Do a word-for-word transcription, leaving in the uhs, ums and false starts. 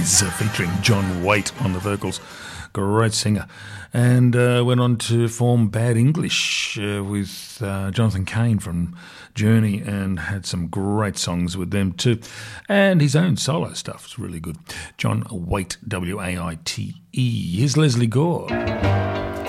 Days, uh, featuring John Waite on the vocals. Great singer. And uh, went on to form Bad English uh, with uh, Jonathan Cain from Journey, and had some great songs with them too. And his own solo stuff is really good. John Waite, W A I T E. Here's Leslie Gore.